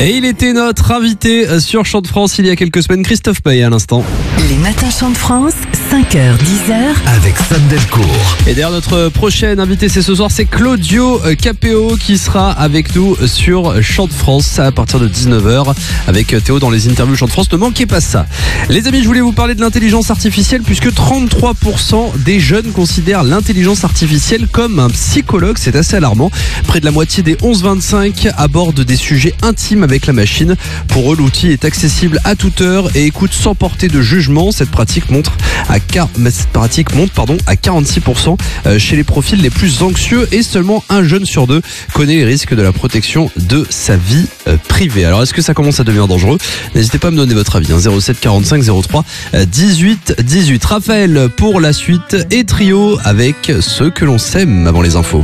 Et il était notre invité sur Chant de France il y a quelques semaines, Christophe Payet à l'instant. Les matins Chant de France, 5h, 10h. Avec Sam Delcourt. Et d'ailleurs notre prochain invité c'est ce soir, c'est Claudio Capéo qui sera avec nous sur Chant de France à partir de 19h avec Théo dans les interviews Chant de France. Ne manquez pas ça. Les amis, je voulais vous parler de l'intelligence artificielle puisque 33% des jeunes considèrent l'intelligence artificielle comme un psychologue. C'est assez alarmant. Près de la moitié des 11-25 abordent des sujets intimes avec la machine. Pour eux, l'outil est accessible à toute heure et écoute sans porter de jugement. Cette pratique monte à 46% chez les profils les plus anxieux et seulement un jeune sur deux connaît les risques de la protection de sa vie privée. Alors est-ce que ça commence à devenir dangereux? N'hésitez pas à me donner votre avis. 07 45 03 18 18. Raphaël pour la suite et Trio avec Ceux que l'on sème avant les infos.